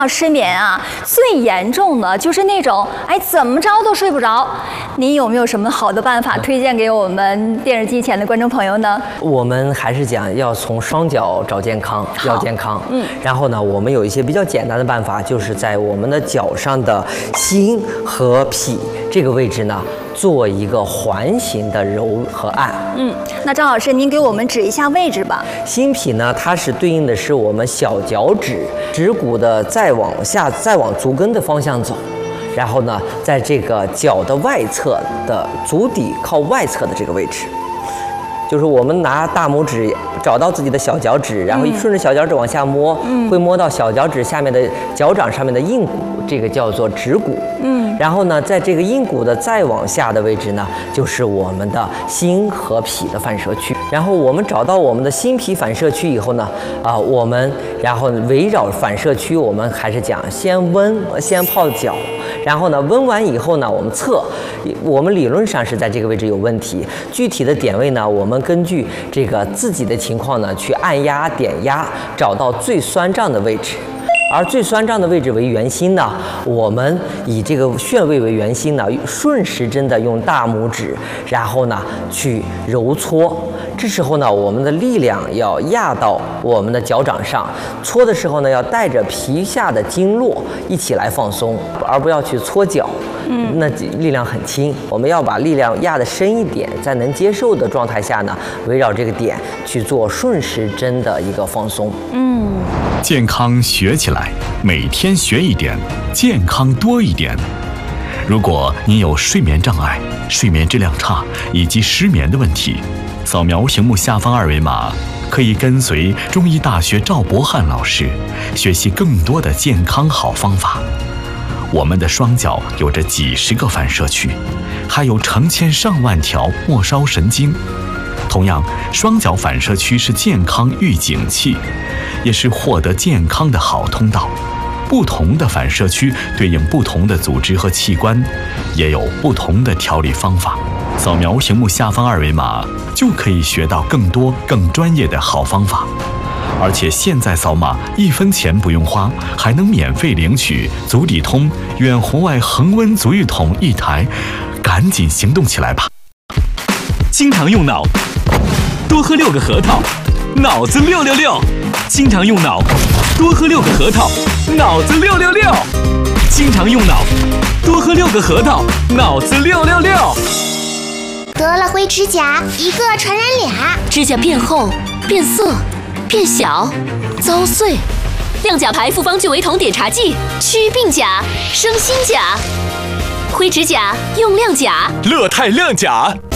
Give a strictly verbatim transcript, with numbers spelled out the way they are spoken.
失眠啊，最严重的就是那种哎怎么着都睡不着。您有没有什么好的办法推荐给我们电视机前的观众朋友呢？ 我们还是讲要从双脚找健康，要健康。嗯，然后呢，我们有一些比较简单的办法，就是在我们的脚上的心和脾这个位置呢，做一个环形的揉和按。 嗯，那张老师，您给我们指一下位置吧。 心脾呢，它是对应的是我们小脚趾趾骨的再往下、再往足跟的方向走，然后呢，在这个脚的外侧的足底靠外侧的这个位置，就是我们拿大拇指找到自己的小脚趾，然后顺着小脚趾往下摸，嗯、会摸到小脚趾下面的脚掌上面的硬骨，这个叫做趾骨。嗯，然后呢，在这个硬骨的再往下的位置呢，就是我们的心和脾的反射区。然后我们找到我们的心脾反射区以后呢，啊、呃，我们然后围绕反射区，我们还是讲先温，先泡脚，然后呢温完以后呢，我们测，我们理论上是在这个位置有问题，具体的点位呢，我们根据这个自己的情况呢，去按压点压，找到最酸胀的位置。而最酸胀的位置为圆心呢，我们以这个穴位为圆心呢，顺时针的用大拇指，然后呢去揉搓。这时候呢，我们的力量要压到我们的脚掌上，搓的时候呢，要带着皮下的经络一起来放松，而不要去搓脚。嗯，那力量很轻，我们要把力量压得深一点，在能接受的状态下呢，围绕这个点去做顺时针的一个放松。嗯。 健康学起来，每天学一点，健康多一点。如果您有睡眠障碍、睡眠质量差以及失眠的问题，扫描屏幕下方二维码，可以跟随中医大学赵博翰老师学习更多的健康好方法。我们的双脚有着几十个反射区，还有成千上万条末梢神经。同样，双脚反射区是健康预警器，也是获得健康的好通道。不同的反射区对应不同的组织和器官，也有不同的调理方法。扫描屏幕下方二维码，就可以学到更多更专业的好方法。而且现在扫码一分钱不用花，还能免费领取足底通远红外恒温足浴桶一台，赶紧行动起来吧！ 经常用脑，多喝六个核桃，脑子六六六。经常用脑，多喝六个核桃，脑子六六六。经常用脑，多喝六个核桃，脑子六六六。 得了灰指甲，一个传染俩， 指甲变厚、变色、变小、遭碎。亮甲牌复方聚维酮碘茶剂，祛病甲，生新甲。灰指甲用亮甲， 乐泰亮甲。